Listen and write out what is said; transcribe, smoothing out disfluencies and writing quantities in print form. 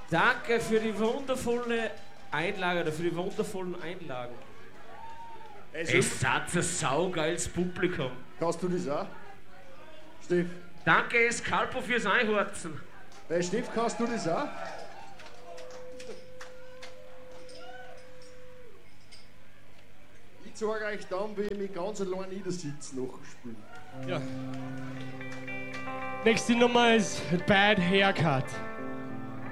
Danke für die wundervolle Einlage oder für die wundervollen Einlagen. Es hat ein saugeiles Publikum. Kannst du das auch? Steff? Danke, Scalpo, fürs Einhorzen. Hey Steff, kannst du das auch? Ich zeige euch dann, wie ich mich ganz allein niedersitze nachspielen. Ja. Nächste Nummer ist Bad Haircut.